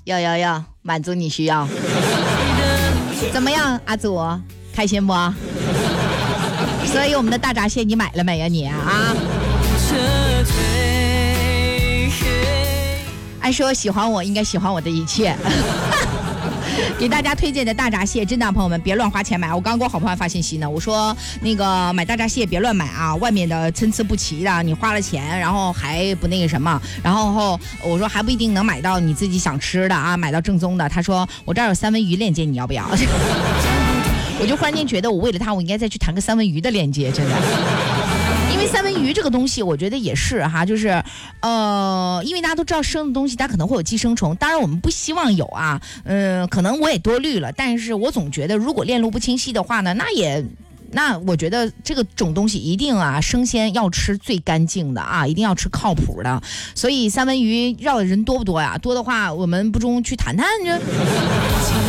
要，满足你需要。怎么样，阿祖，开心不？所以我们的大闸蟹你买了没呀你啊？按说喜欢我应该喜欢我的一切。给大家推荐的大闸蟹，真的朋友们别乱花钱买。我刚给我好朋友发信息呢，我说那个买大闸蟹别乱买啊，外面的参差不齐的，你花了钱然后还不那个什么，然后我说还不一定能买到你自己想吃的啊，买到正宗的。他说我这儿有三文鱼链接，你要不要？我就忽然间觉得我为了他我应该再去谈个三文鱼的链接，真的。因为三文鱼这个东西我觉得也是哈，就是因为大家都知道生的东西它可能会有寄生虫，当然我们不希望有啊，可能我也多虑了，但是我总觉得如果链路不清晰的话呢，那我觉得这个种东西一定啊生鲜要吃最干净的啊，一定要吃靠谱的。所以三文鱼绕的人多不多呀？多的话我们不中去谈谈这。